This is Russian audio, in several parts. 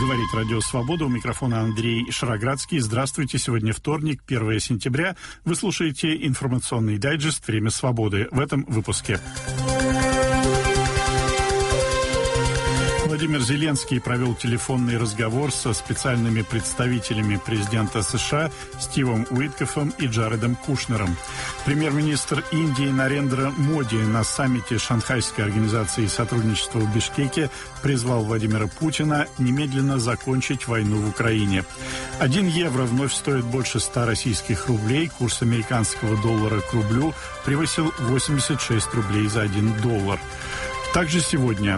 Говорит Радио Свобода. У микрофона Андрей Шароградский. Здравствуйте. Сегодня вторник, 1 сентября. Вы слушаете информационный дайджест «Время свободы». В этом выпуске. Владимир Зеленский провел телефонный разговор со специальными представителями президента США Стивом Уиткофом и Джаредом Кушнером. Премьер-министр Индии Нарендра Моди на саммите Шанхайской организации сотрудничества в Бишкеке призвал Владимира Путина немедленно закончить войну в Украине. 1 евро вновь стоит больше 100 российских рублей. Курс американского доллара к рублю превысил 86 рублей за $1. Также сегодня.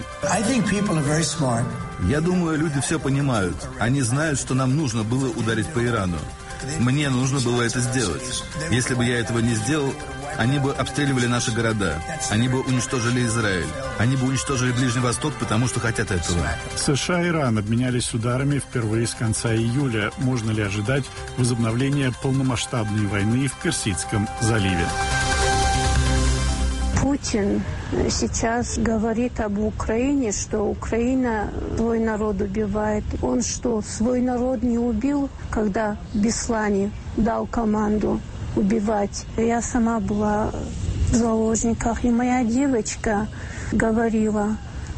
Я думаю, люди все понимают. Они знают, что нам нужно было ударить по Ирану. Мне нужно было это сделать. Если бы я этого не сделал, они бы обстреливали наши города. Они бы уничтожили Израиль. Они бы уничтожили Ближний Восток, потому что хотят этого. США и Иран обменялись ударами впервые с конца июля. Можно ли ожидать возобновления полномасштабной войны в Персидском заливе? Путин сейчас говорит об Украине, что Украина свой народ убивает. Он что, свой народ не убил, когда Беслане дал команду убивать? Я сама была в заложниках, и моя девочка говорила,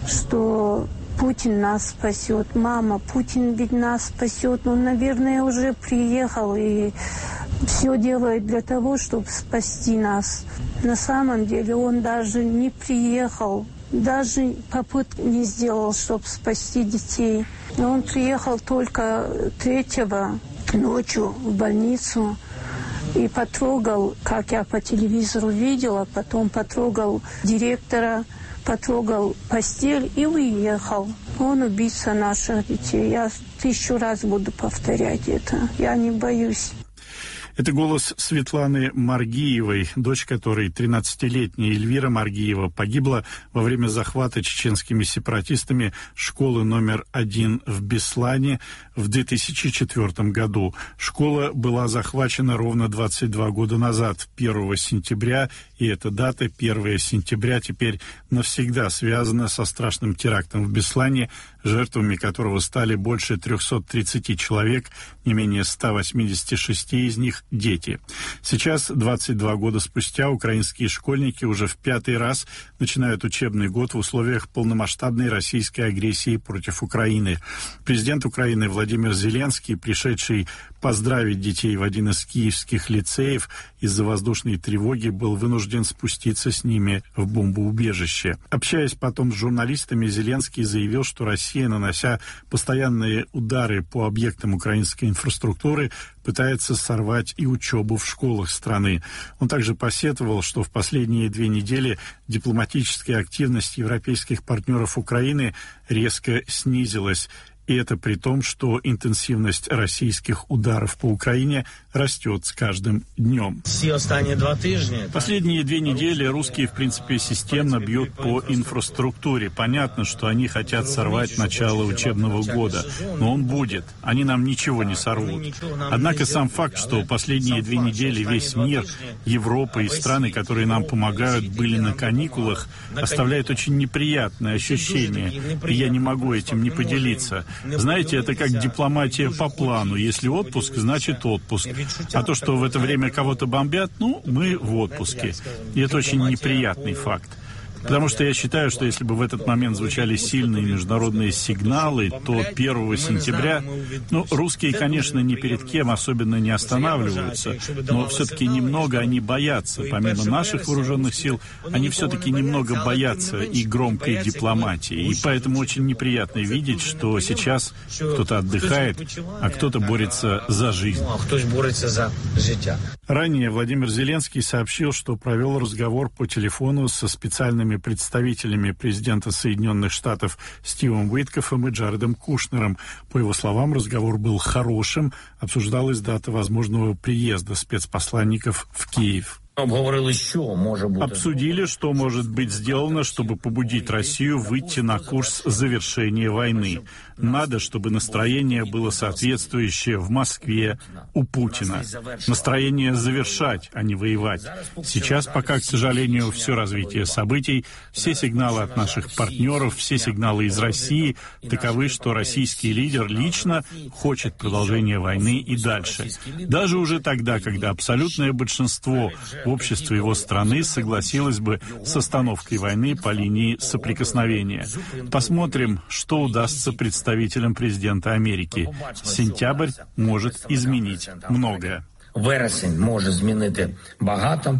что Путин нас спасет. Мама, Путин ведь нас спасет. Он, наверное, уже приехал и все делает для того, чтобы спасти нас. На самом деле он даже не приехал, даже попытки не сделал, чтобы спасти детей. Он приехал только 3-го ночью в больницу и потрогал, как я по телевизору видела, потом потрогал директора, потрогал постель и уехал. Он убийца наших детей. Я 1000 раз буду повторять это. Я не боюсь. Это голос Светланы Маргиевой, дочь которой, 13-летняя Эльвира Маргиева, погибла во время захвата чеченскими сепаратистами школы номер 1 в Беслане в 2004 году. Школа была захвачена ровно 22 года назад, 1 сентября, и эта дата, 1 сентября, теперь навсегда связана со страшным терактом в Беслане, жертвами которого стали больше 330 человек, не менее 186 из них – дети. Сейчас, 22 года спустя, украинские школьники уже в 5-й раз начинают учебный год в условиях полномасштабной российской агрессии против Украины. Президент Украины Владимир Зеленский, пришедший поздравить детей в один из киевских лицеев из-за воздушной тревоги, был вынужден спуститься с ними в бомбоубежище. Общаясь потом с журналистами, Зеленский заявил, что Россия, нанося постоянные удары по объектам украинской инфраструктуры, пытается сорвать и учебу в школах страны. Он также посетовал, что в последние 2 недели дипломатическая активность европейских партнеров Украины резко снизилась. И это при том, что интенсивность российских ударов по Украине растет с каждым днем. Последние 2 недели русские, в принципе, системно бьют по инфраструктуре. Понятно, что они хотят сорвать начало учебного года. Но он будет. Они нам ничего не сорвут. Однако сам факт, что последние 2 недели весь мир, Европа и страны, которые нам помогают, были на каникулах, оставляет очень неприятное ощущение. И я не могу этим не поделиться. Знаете, это как дипломатия по плану. Если отпуск, значит отпуск. А то, что в это время кого-то бомбят, мы в отпуске. И это очень неприятный факт. Потому что я считаю, что если бы в этот момент звучали сильные международные сигналы, то 1 сентября, русские, конечно, ни перед кем особенно не останавливаются, но все-таки немного они боятся. Помимо наших вооруженных сил, они все-таки немного боятся и громкой дипломатии. И поэтому очень неприятно видеть, что сейчас кто-то отдыхает, а кто-то борется за жизнь. Ранее Владимир Зеленский сообщил, что провел разговор по телефону со специальными представителями президента Соединенных Штатов Стивом Уиткофом и Джаредом Кушнером. По его словам, разговор был хорошим, обсуждалась дата возможного приезда спецпосланников в Киев. Обсудили, что может быть сделано, чтобы побудить Россию выйти на курс завершения войны. Надо, чтобы настроение было соответствующее в Москве у Путина. Настроение завершать, а не воевать. Сейчас пока, к сожалению, все развитие событий, все сигналы от наших партнеров, все сигналы из России таковы, что российский лидер лично хочет продолжения войны и дальше. Даже уже тогда, когда абсолютное большинство в обществе его страны согласилось бы с остановкой войны по линии соприкосновения. Посмотрим, что удастся представителям президента Америки. Сентябрь может изменить многое. Вересень може змінити багато.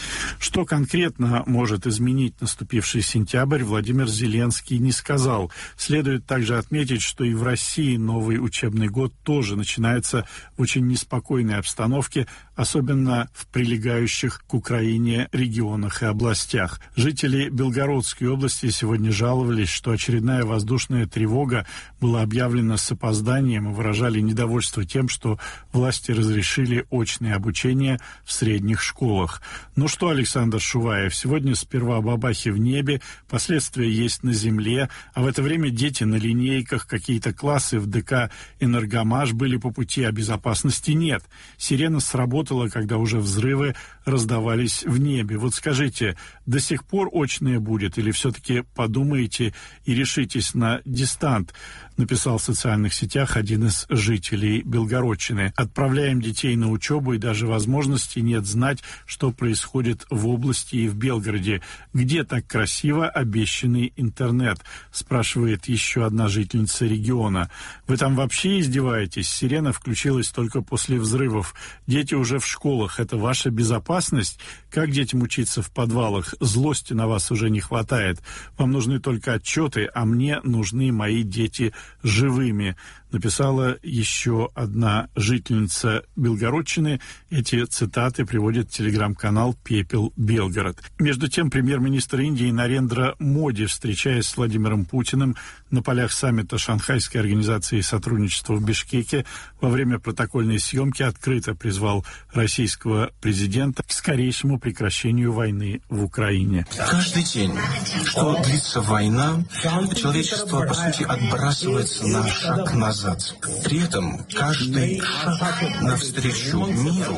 Что конкретно может изменить наступивший сентябрь, Владимир Зеленский не сказал. Следует также отметить, что и в России новый учебный год тоже начинается в очень неспокойной обстановке, особенно в прилегающих к Украине регионах и областях. Жители Белгородской области сегодня жаловались, что очередная воздушная тревога была объявлена с опозданием и выражали недовольство тем, что власти разрешили очное обучение в средних школах. Ну что, Александр Шуваев, сегодня сперва бабахи в небе, последствия есть на земле, а в это время дети на линейках, какие-то классы в ДК «Энергомаш» были по пути, а безопасности нет. Сирена сработала, когда уже взрывы раздавались в небе. Вот скажите, до сих пор очное будет или все-таки подумаете и решитесь на дистант? Написал в социальных сетях один из жителей Белгородчины. Отправляем детей на учебу, и даже возможности нет знать, что происходит в области и в Белгороде. Где так красиво обещанный интернет? Спрашивает еще одна жительница региона. Вы там вообще издеваетесь? Сирена включилась только после взрывов. Дети уже в школах. Это ваша безопасность? Как детям учиться в подвалах? Злости на вас уже не хватает. Вам нужны только отчеты, а мне нужны мои дети живыми, написала еще одна жительница Белгородчины. Эти цитаты приводит телеграм-канал «Пепел Белгород». Между тем, премьер-министр Индии Нарендра Моди, встречаясь с Владимиром Путиным на полях саммита Шанхайской организации сотрудничества в Бишкеке, во время протокольной съемки открыто призвал российского президента к скорейшему прекращению войны в Украине. Каждый день, что длится война, человечество, по сути, отбрасывается на шаг назад. При этом каждый шаг навстречу миру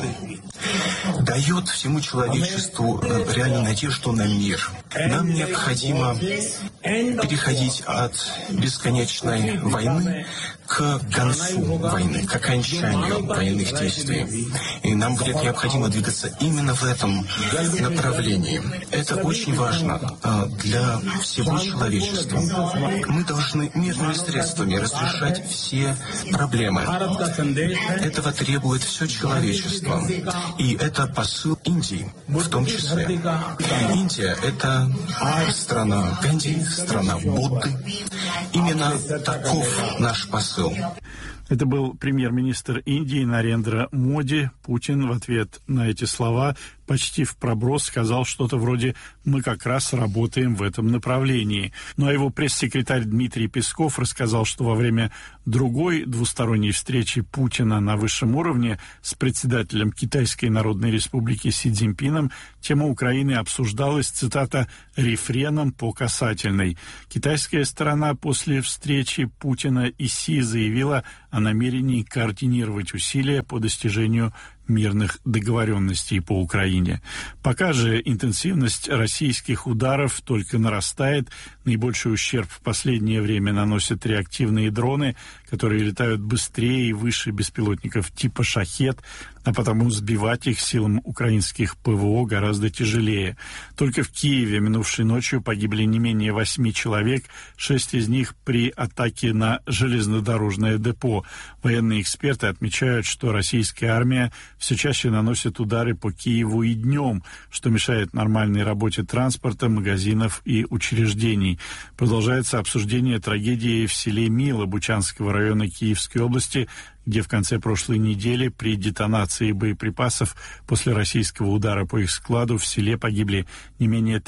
дает всему человечеству реальную надежду на мир. Нам необходимо переходить от бесконечной войны к концу войны, к окончанию военных действий. И нам будет необходимо двигаться именно в этом направлении. Это очень важно для всего человечества. Мы должны мирными средствами разрешать все проблемы. Этого требует все человечество. И это посыл Индии в том числе. Индия — это страна Ганди, страна Будды. Именно таков наш посыл. Это был премьер-министр Индии Нарендра Моди. Путин в ответ на эти слова почти впроброс сказал что-то вроде «мы как раз работаем в этом направлении». Ну а его пресс-секретарь Дмитрий Песков рассказал, что во время другой двусторонней встречи Путина на высшем уровне с председателем Китайской Народной Республики Си Цзиньпином тема Украины обсуждалась, цитата, «рефреном по касательной». Китайская сторона после встречи Путина и Си заявила о намерении координировать усилия по достижению мирных договоренностей по Украине. Пока же интенсивность российских ударов только нарастает. Наибольший ущерб в последнее время наносят реактивные дроны, которые летают быстрее и выше беспилотников типа «Шахед», а потому сбивать их силам украинских ПВО гораздо тяжелее. Только в Киеве минувшей ночью погибли не менее 8 человек, 6 из них при атаке на железнодорожное депо. Военные эксперты отмечают, что российская армия все чаще наносит удары по Киеву и днем, что мешает нормальной работе транспорта, магазинов и учреждений. Продолжается обсуждение трагедии в селе Мило Бучанского района Киевской области, где в конце прошлой недели при детонации боеприпасов после российского удара по их складу в селе погибли не менее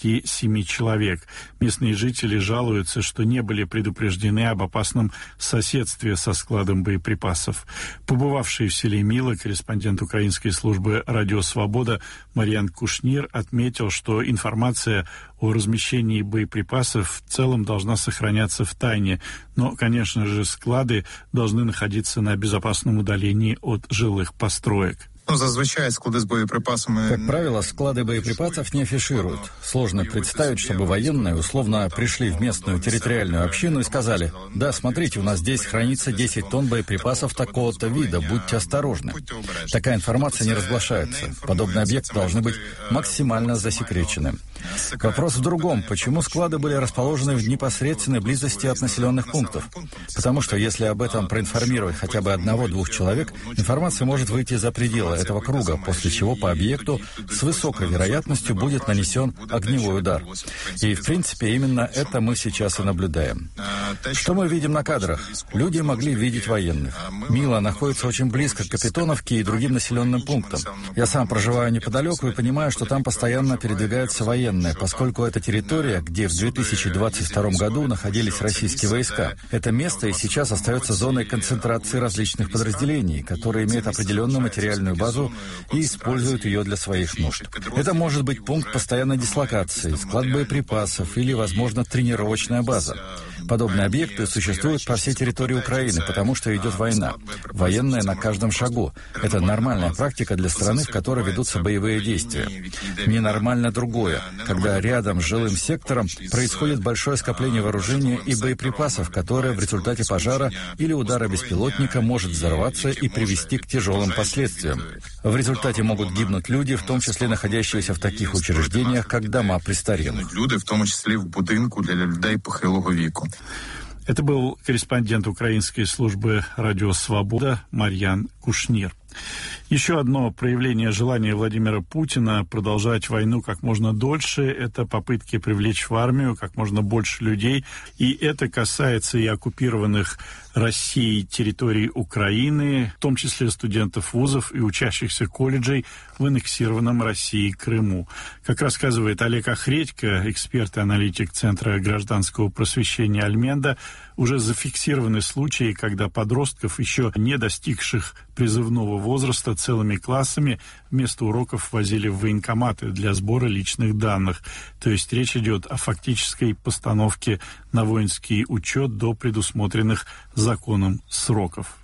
37 человек. Местные жители жалуются, что не были предупреждены об опасном соседстве со складом боеприпасов. Побывавший в селе Мило корреспондент украинской службы «Радио Свобода» Марьян Кушнир отметил, что информация о размещении боеприпасов в целом должна сохраняться в тайне, но, конечно же, склады должны находиться на безопасном удалении от жилых построек. Зазвичай склади с боеприпасами... Как правило, склады боеприпасов не афишируют. Сложно представить, чтобы военные условно пришли в местную территориальную общину и сказали: «Да, смотрите, у нас здесь хранится 10 тонн боеприпасов такого-то вида, будьте осторожны». Такая информация не разглашается. Подобные объекты должны быть максимально засекречены. Вопрос в другом. Почему склады были расположены в непосредственной близости от населенных пунктов? Потому что если об этом проинформировать хотя бы 1-2 человек, информация может выйти за пределы этого круга, после чего по объекту с высокой вероятностью будет нанесен огневой удар. И, в принципе, именно это мы сейчас и наблюдаем. Что мы видим на кадрах? Люди могли видеть военных. Мило находится очень близко к Капитоновке и другим населенным пунктам. Я сам проживаю неподалеку и понимаю, что там постоянно передвигаются военные, поскольку это территория, где в 2022 году находились российские войска. Это место и сейчас остается зоной концентрации различных подразделений, которые имеют определенную материальную базу и используют ее для своих нужд. Это может быть пункт постоянной дислокации, склад боеприпасов или, возможно, тренировочная база. Подобные объекты существуют по всей территории Украины, потому что идет война. Военные на каждом шагу. Это нормальная практика для страны, в которой ведутся боевые действия. Ненормально другое, когда рядом с жилым сектором происходит большое скопление вооружения и боеприпасов, которое в результате пожара или удара беспилотника может взорваться и привести к тяжелым последствиям. В результате могут гибнуть люди, в том числе находящиеся в таких учреждениях, как дома престарелых. Люди, в том числе в будинку для людей похилого веку. Это был корреспондент украинской службы «Радио Свобода» Марьян Кушнир. Еще одно проявление желания Владимира Путина продолжать войну как можно дольше – это попытки привлечь в армию как можно больше людей. И это касается и оккупированных Россией территорий Украины, в том числе студентов вузов и учащихся колледжей в аннексированном Россией Крыму. Как рассказывает Олег Охредько, эксперт и аналитик Центра гражданского просвещения «Альменда», уже зафиксированы случаи, когда подростков, еще не достигших призывного возраста, целыми классами вместо уроков возили в военкоматы для сбора личных данных. То есть речь идет о фактической постановке на воинский учет до предусмотренных законом сроков.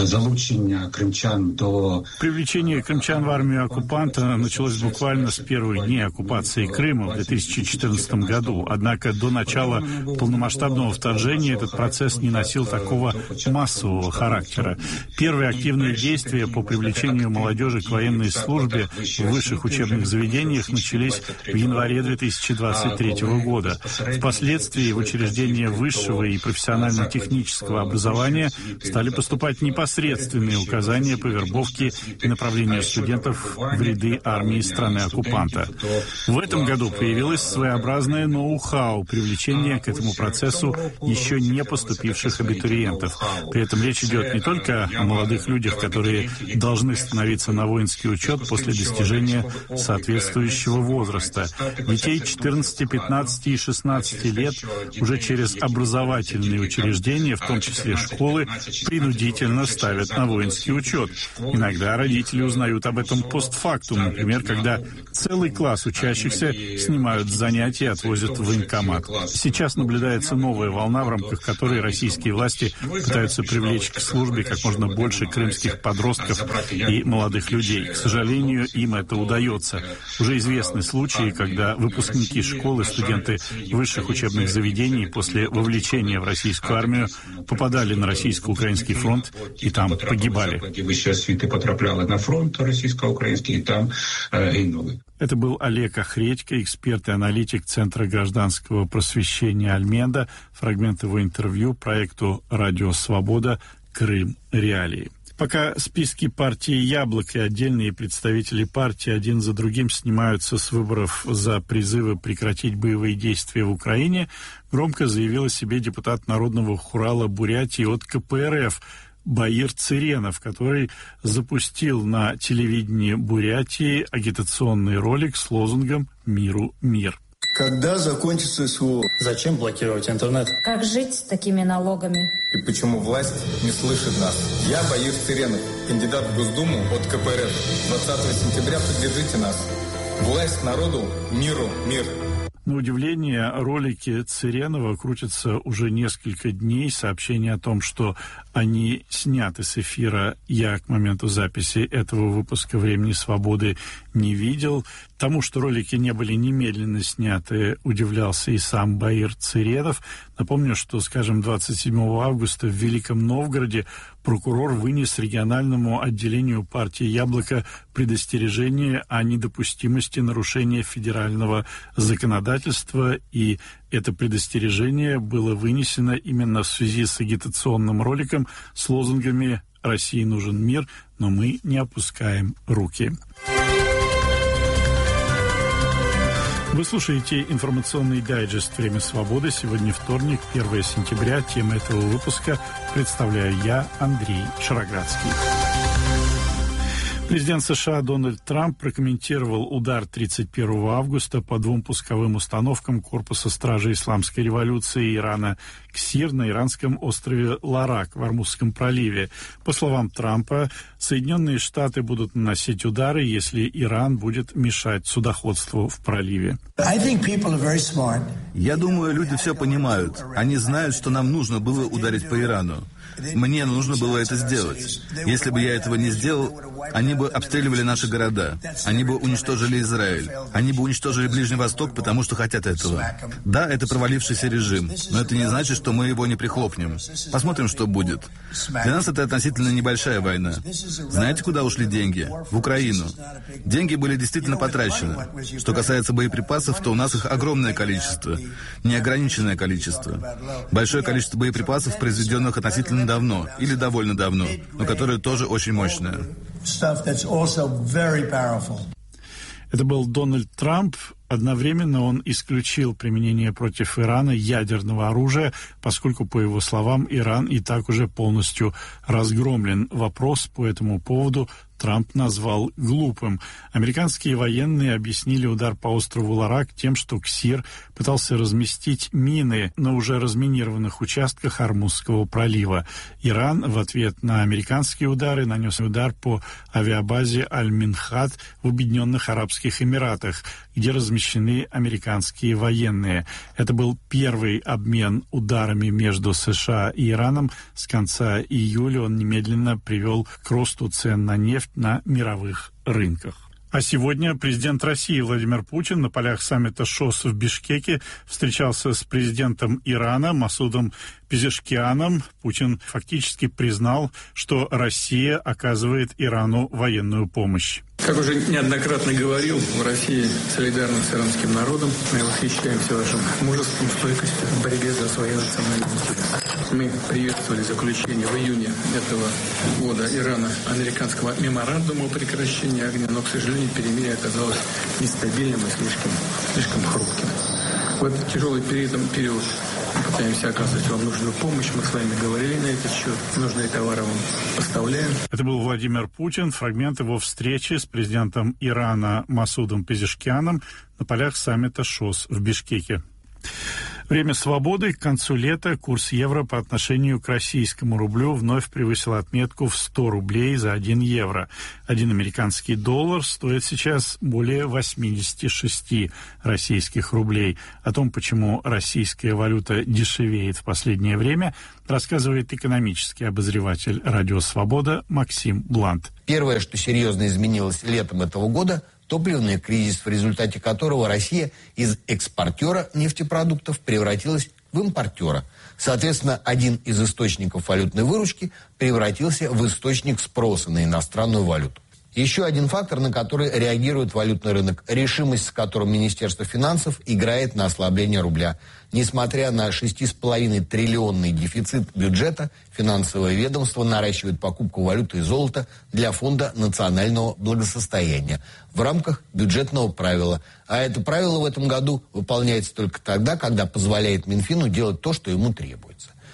Привлечение крымчан в армию оккупанта началось буквально с первых дней оккупации Крыма в 2014 году. Однако до начала полномасштабного вторжения этот процесс не носил такого массового характера. Первые активные действия по привлечению молодежи к военной службе в высших учебных заведениях начались в январе 2023 года. Впоследствии в учреждения высшего и профессионально-технического образования стали поступать непосредственные указания по вербовке и направлению студентов в ряды армии страны-оккупанта. В этом году появилось своеобразное ноу-хау привлечения к этому процессу еще не поступивших абитуриентов. При этом речь идет не только о молодых людях, которые должны становиться на воинский учет после достижения соответствующего возраста. Детей 14, 15 и 16 лет уже через образовательные учреждения, в том числе школы, принудительно ставят на воинский учет. Иногда родители узнают об этом постфактум, например, когда целый класс учащихся снимают с занятий и отвозят в военкомат. Сейчас наблюдается новая волна, в рамках которой российские власти пытаются привлечь к службе как можно больше крымских подростков и молодых людей. К сожалению, им это удается. Уже известны случаи, когда выпускники школы, студенты высших учебных заведений после вовлечения в российскую армию попадали на российско-украинский фронт и там погибали. Это был Олег Охредько, эксперт и аналитик Центра гражданского просвещения «Альменда». Фрагмент его интервью проекту «Радио Свобода. Крым. Реалии». Пока списки партии «Яблоко» и отдельные представители партии один за другим снимаются с выборов за призывы прекратить боевые действия в Украине, громко заявил о себе депутат Народного хурала Бурятии от КПРФ Баир Цыренов, который запустил на телевидении Бурятии агитационный ролик с лозунгом «Миру мир». Когда закончится СВО? Зачем блокировать интернет? Как жить с такими налогами? И почему власть не слышит нас? Я Баир Цыренов, кандидат в Госдуму от КПРФ. 20 сентября поддержите нас. Власть народу, миру мир. На удивление, ролики Цыренова крутятся уже несколько дней. Сообщение о том, что они сняты с эфира, я к моменту записи этого выпуска «Времени свободы» не видел. Тому, что ролики не были немедленно сняты, удивлялся и сам Баир Цыренов. Напомню, что, скажем, 27 августа в Великом Новгороде прокурор вынес региональному отделению партии «Яблоко» предостережение о недопустимости нарушения федерального законодательства, и это предостережение было вынесено именно в связи с агитационным роликом с лозунгами «России нужен мир, но мы не опускаем руки». Вы слушаете информационный дайджест «Время свободы». Сегодня вторник, 1 сентября. Тема этого выпуска представляю я, Андрей Шароградский. Президент США Дональд Трамп прокомментировал удар 31 августа по 2 пусковым установкам Корпуса стражей Исламской революции Ирана «Ксир» на иранском острове Ларак в Ормузском проливе. По словам Трампа, Соединенные Штаты будут наносить удары, если Иран будет мешать судоходству в проливе. Я думаю, люди все понимают. Они знают, что нам нужно было ударить по Ирану. Мне нужно было это сделать. Если бы я этого не сделал, они бы обстреливали наши города. Они бы уничтожили Израиль. Они бы уничтожили Ближний Восток, потому что хотят этого. Да, это провалившийся режим, но это не значит, что мы его не прихлопнем. Посмотрим, что будет. Для нас это относительно небольшая война. Знаете, куда ушли деньги? В Украину. Деньги были действительно потрачены. Что касается боеприпасов, то у нас их огромное количество. Неограниченное количество. Большое количество боеприпасов, произведенных относительно давно, или довольно давно, но которые тоже очень мощные. Это был Дональд Трамп. Одновременно он исключил применение против Ирана ядерного оружия, поскольку, по его словам, Иран и так уже полностью разгромлен. Вопрос по этому поводу Трамп назвал глупым. Американские военные объяснили удар по острову Ларак тем, что КСИР пытался разместить мины на уже разминированных участках Ормузского пролива. Иран в ответ на американские удары нанес удар по авиабазе Аль-Минхат в Объединенных Арабских Эмиратах, где размещены американские военные. Это был первый обмен ударами между США и Ираном. С конца июля он немедленно привел к росту цен на нефть на мировых рынках. А сегодня президент России Владимир Путин на полях саммита ШОС в Бишкеке встречался с президентом Ирана Масудом Пезешкианом. Путин фактически признал, что Россия оказывает Ирану военную помощь. Как уже неоднократно говорил, в России солидарны с иранским народом. Мы восхищаемся вашим мужеством, стойкостью в борьбе за свои национальные интересы. Мы приветствовали заключение в июне этого года Ирана американского меморандума о прекращении огня, но, к сожалению, перемирие оказалось нестабильным и слишком хрупким. В этот тяжелый период мы пытаемся оказывать вам нужную помощь. Мы с вами говорили на этот счет. Нужные товары вам поставляем. Это был Владимир Путин. Фрагмент его встречи с президентом Ирана Масудом Пезешкианом на полях саммита ШОС в Бишкеке. Время свободы. К концу лета курс евро по отношению к российскому рублю вновь превысил отметку в 100 рублей за 1 евро. 1 американский доллар стоит сейчас более 86 российских рублей. О том, почему российская валюта дешевеет в последнее время, рассказывает экономический обозреватель «Радио Свобода» Максим Блант. Первое, что серьезно изменилось летом этого года – топливный кризис, в результате которого Россия из экспортера нефтепродуктов превратилась в импортера. Соответственно, один из источников валютной выручки превратился в источник спроса на иностранную валюту. Еще один фактор, на который реагирует валютный рынок – решимость, с которым Министерство финансов играет на ослабление рубля. Несмотря на 6,5-триллионный дефицит бюджета, финансовое ведомство наращивает покупку валюты и золота для Фонда национального благосостояния в рамках бюджетного правила. А это правило в этом году выполняется только тогда, когда позволяет Минфину делать то, что ему требуется.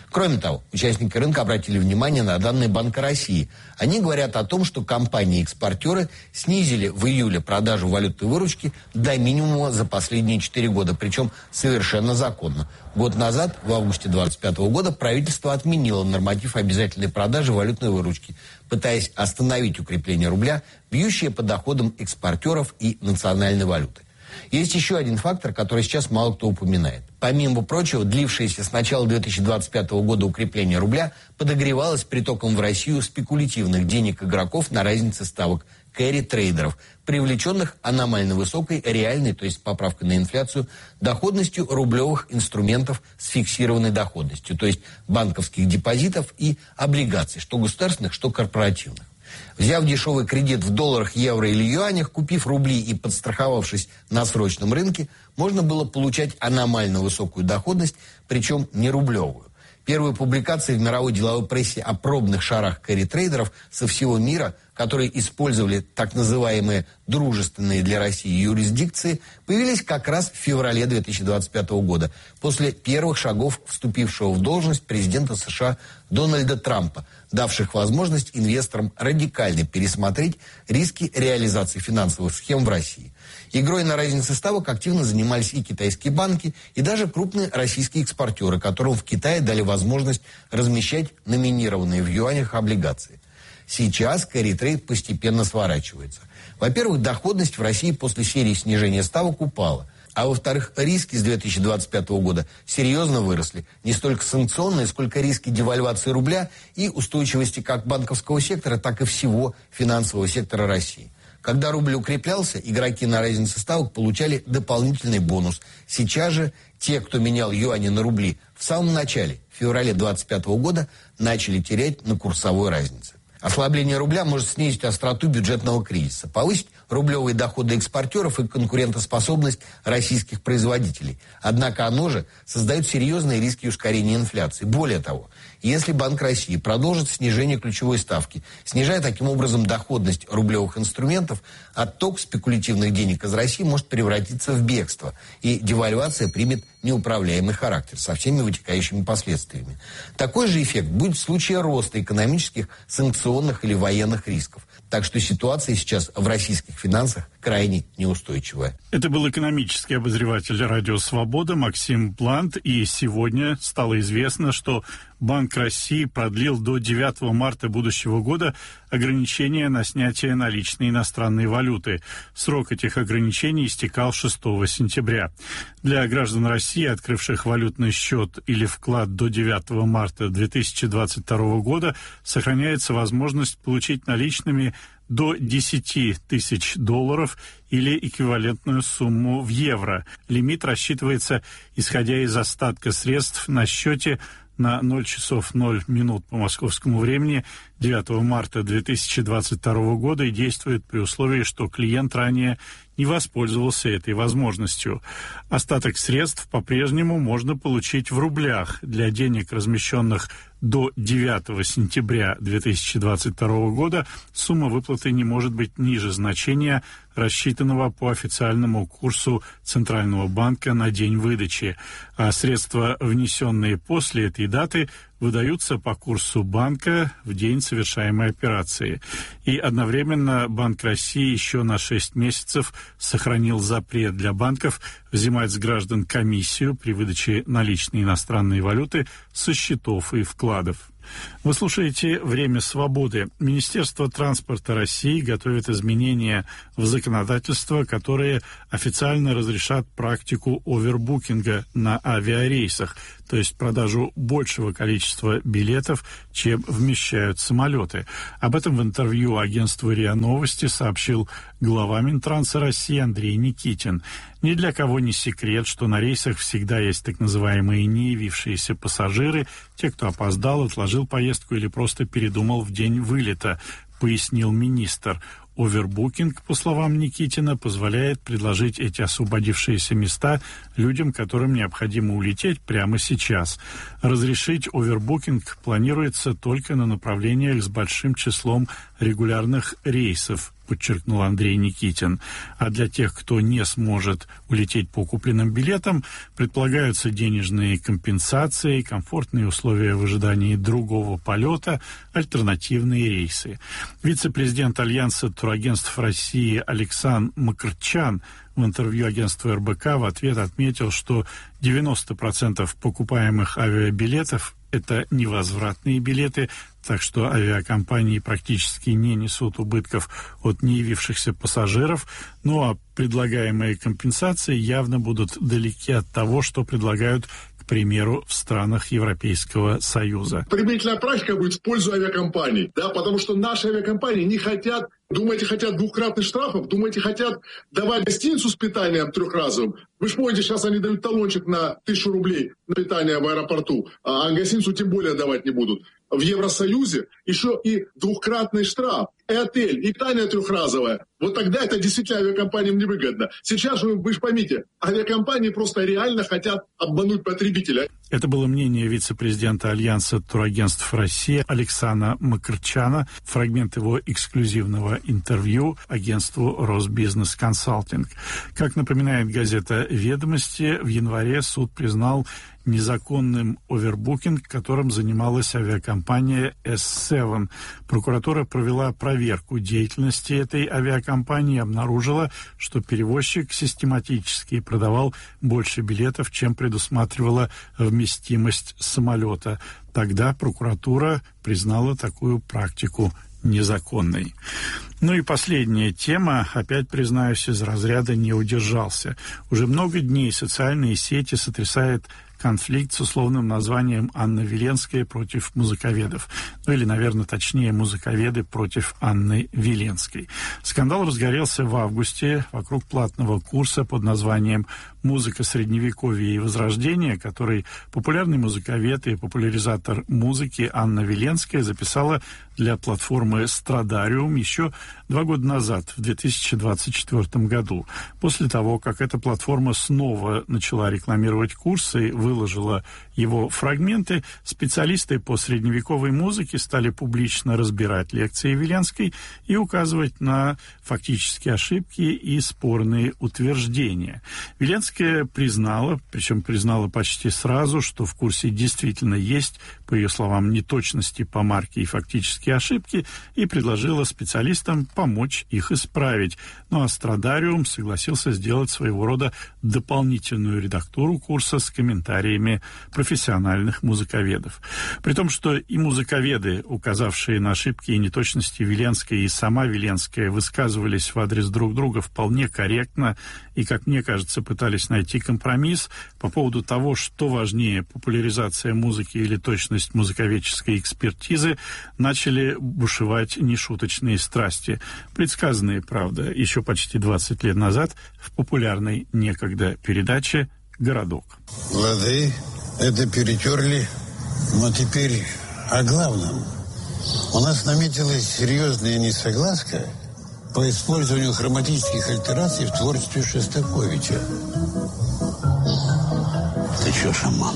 Кроме того, участники рынка обратили внимание на данные Банка России. Они говорят о том, что компании-экспортеры снизили в июле продажу валютной выручки до минимума за последние 4 года, причем совершенно законно. Год назад, в августе 2025 года, правительство отменило норматив обязательной продажи валютной выручки, пытаясь остановить укрепление рубля, бьющее по доходам экспортеров и национальной валюты. Есть еще один фактор, который сейчас мало кто упоминает. Помимо прочего, длившееся с начала 2025 года укрепление рубля подогревалось притоком в Россию спекулятивных денег игроков на разнице ставок, кэрри-трейдеров, привлеченных аномально высокой реальной, то есть поправкой на инфляцию, доходностью рублевых инструментов с фиксированной доходностью, то есть банковских депозитов и облигаций, что государственных, что корпоративных. Взяв дешевый кредит в долларах, евро или юанях, купив рубли и подстраховавшись на срочном рынке, можно было получать аномально высокую доходность, причем не рублевую. Первые публикации в мировой деловой прессе о пробных шарах кэрри-трейдеров со всего мира, которые использовали так называемые дружественные для России юрисдикции, появились как раз в феврале 2025 года, после первых шагов вступившего в должность президента США Дональда Трампа, давших возможность инвесторам радикально пересмотреть риски реализации финансовых схем в России. Игрой на разнице ставок активно занимались и китайские банки, и даже крупные российские экспортеры, которым в Китае дали возможность размещать номинированные в юанях облигации. Сейчас кэрри-трейд постепенно сворачивается. Во-первых, доходность в России после серии снижения ставок упала. А во-вторых, риски с 2025 года серьезно выросли. Не столько санкционные, сколько риски девальвации рубля и устойчивости как банковского сектора, так и всего финансового сектора России. Когда рубль укреплялся, игроки на разнице ставок получали дополнительный бонус. Сейчас же те, кто менял юани на рубли, в самом начале, в феврале 2025 года, начали терять на курсовой разнице. Ослабление рубля может снизить остроту бюджетного кризиса, повысить рублевые доходы экспортеров и конкурентоспособность российских производителей. Однако оно же создает серьезные риски ускорения инфляции. Более того, если Банк России продолжит снижение ключевой ставки, снижая таким образом доходность рублевых инструментов, отток спекулятивных денег из России может превратиться в бегство, и девальвация примет неуправляемый характер со всеми вытекающими последствиями. Такой же эффект будет в случае роста экономических, санкционных или военных рисков. Так что ситуация сейчас в российских финансах крайне неустойчивая. Это был экономический обозреватель «Радио Свобода» Максим Блант. И сегодня стало известно, что Банк России продлил до 9 марта будущего года ограничения на снятие наличной иностранной валюты. Срок этих ограничений истекал 6 сентября. Для граждан России, открывших валютный счет или вклад до 9 марта 2022 года, сохраняется возможность получить наличными до 10 тысяч долларов или эквивалентную сумму в евро. Лимит рассчитывается, исходя из остатка средств на счете на 0 часов 0 минут по московскому времени 9 марта 2022 года и действует при условии, что клиент ранее не воспользовался этой возможностью. Остаток средств по-прежнему можно получить в рублях. Для денег, размещенных до 9 сентября 2022 года, сумма выплаты не может быть ниже значения, рассчитанного по официальному курсу Центрального банка на день выдачи, а средства, внесенные после этой даты, выдаются по курсу банка в день совершаемой операции. И одновременно Банк России еще на 6 месяцев сохранил запрет для банков взимать с граждан комиссию при выдаче наличной иностранной валюты со счетов и вкладов. Вы слушаете «Время свободы». Министерство транспорта России готовит изменения в законодательство, которые официально разрешат практику овербукинга на авиарейсах, то есть продажу большего количества билетов, чем вмещают самолеты. Об этом в интервью агентству РИА Новости сообщил глава Минтранса России Андрей Никитин. Ни для кого не секрет, что на рейсах всегда есть так называемые не явившиеся пассажиры, те, кто опоздал, отложил поездку или просто передумал в день вылета, пояснил министр. Овербукинг, по словам Никитина, позволяет предложить эти освободившиеся места людям, которым необходимо улететь прямо сейчас. Разрешить овербукинг планируется только на направлениях с большим числом регулярных рейсов подчеркнул Андрей Никитин. А для тех, кто не сможет улететь по купленным билетам, предполагаются денежные компенсации, комфортные условия в ожидании другого полета, альтернативные рейсы. Вице-президент Альянса турагентств России Александр Макрчан в интервью агентству РБК в ответ отметил, что 90% покупаемых авиабилетов – это невозвратные билеты, так что авиакомпании практически не несут убытков от неявившихся пассажиров, ну а предлагаемые компенсации явно будут далеки от того, что предлагают, к примеру, в странах Европейского Союза. Применительная практика будет в пользу авиакомпаний, да, потому что наши авиакомпании не хотят, думаете, хотят двухкратных штрафов, думаете, хотят давать гостиницу с питанием трехразовым. Вы же помните, сейчас они дают талончик на 1000 рублей на питание в аэропорту, а гостиницу тем более давать не будут. В Евросоюзе еще и двухкратный штраф, и отель, и питание трехразовое. Вот тогда это действительно авиакомпаниям невыгодно. Сейчас вы же поймите, авиакомпании просто реально хотят обмануть потребителя. Это было мнение вице-президента Альянса турагентств России Александра Макрчана, фрагмент его эксклюзивного интервью агентству Росбизнес Консалтинг. Как напоминает газета «Ведомости», в январе суд признал незаконным овербукинг, которым занималась авиакомпания S7. Прокуратура провела проверку деятельности этой авиакомпании и обнаружила, что перевозчик систематически продавал больше билетов, чем предусматривала вместимость самолета. Тогда прокуратура признала такую практику незаконной. Ну и последняя тема, опять, признаюсь, из разряда «не удержался». Уже много дней социальные сети сотрясает конфликт с условным названием «Анна Веленская против музыковедов». Ну или, наверное, точнее, музыковеды против Анны Веленской. Скандал разгорелся в августе вокруг платного курса под названием «Музыка Средневековья и Возрождения», который популярный музыковед и популяризатор музыки Анна Веленская записала для платформы «Страдариум» еще 2 года назад, в 2024 году. После того, как эта платформа снова начала рекламировать курсы, выложила его фрагменты, специалисты по средневековой музыке стали публично разбирать лекции Веленской и указывать на фактические ошибки и спорные утверждения. Веленская признала, причем признала почти сразу, что в курсе действительно есть, по ее словам, неточности по марке и фактические ошибки, и предложила специалистам помочь их исправить. Ну а Страдариум согласился сделать своего рода дополнительную редактуру курса с комментариями профессиональных музыковедов. При том, что и музыковеды, указавшие на ошибки и неточности Веленской, и сама Веленская высказывались в адрес друг друга вполне корректно и, как мне кажется, пытались найти компромисс по поводу того, что важнее, популяризация музыки или точность музыковедческой экспертизы, начали бушевать нешуточные страсти, предсказанные, правда, еще почти 20 лет назад в популярной некогда передаче «Городок». Лады, это перетерли, но теперь о главном. У нас наметилась серьезная несогласка по использованию хроматических альтераций в творчестве Шостаковича. Ты что, шаман?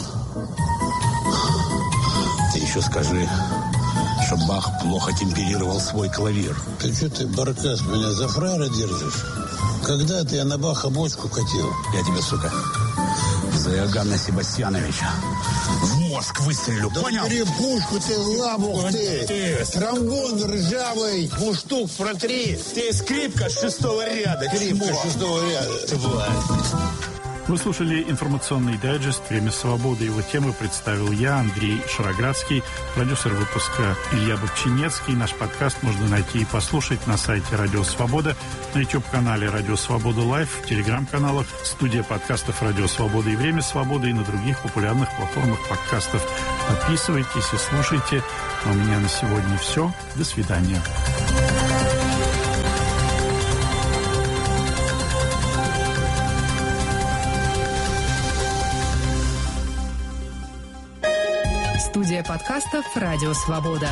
Ты еще скажи, что Бах плохо темперировал свой клавир. Ты что ты, баркас, меня за фраера держишь? Когда-то я на Баха бочку катил. Я тебе, сука, за Иоганна Себастьяновича в мозг выстрелю, да понял? Бери пушку, ты лабух, ты! Тромбон ржавый, муштук протри! Ты скрипка 6-го ряда, скрипка 6-го ряда. Тварь. Вы слушали информационный дайджест «Время свободы». Его темы представил я, Андрей Шароградский, продюсер выпуска Илья Бобчинецкий. Наш подкаст можно найти и послушать на сайте «Радио Свобода», на YouTube-канале «Радио Свобода Лайв», в телеграм-каналах, студия подкастов «Радио Свобода» и «Время свободы» и на других популярных платформах подкастов. Подписывайтесь и слушайте. А у меня на сегодня все. До свидания. Студия подкастов «Радио Свобода».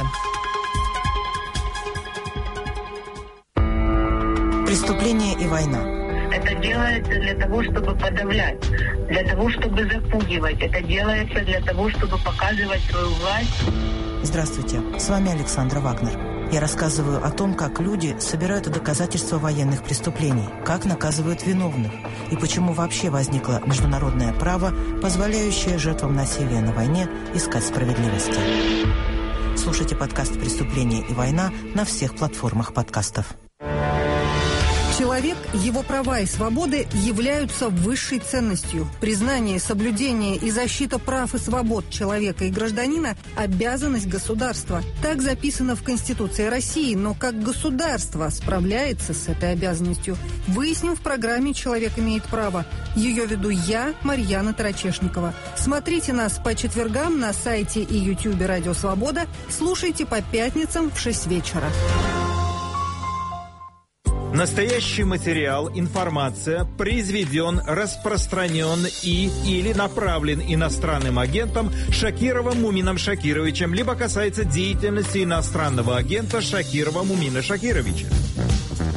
Преступление и война. Это делается для того, чтобы подавлять, для того, чтобы запугивать. Это делается для того, чтобы показывать свою власть. Здравствуйте, с вами Александра Вагнер. Я рассказываю о том, как люди собирают доказательства военных преступлений, как наказывают виновных и почему вообще возникло международное право, позволяющее жертвам насилия на войне искать справедливости. Слушайте подкаст «Преступление и война» на всех платформах подкастов. Человек, его права и свободы являются высшей ценностью. Признание, соблюдение и защита прав и свобод человека и гражданина – обязанность государства. Так записано в Конституции России, но как государство справляется с этой обязанностью, выясним в программе «Человек имеет право». Ее веду я, Марьяна Тарачешникова. Смотрите нас по четвергам на сайте и ютубе «Радио Свобода». Слушайте по пятницам в 6 вечера. Настоящий материал, информация произведен, распространен или направлен иностранным агентом Шакировым Мумином Шакировичем, либо касается деятельности иностранного агента Шакирова Мумина Шакировича.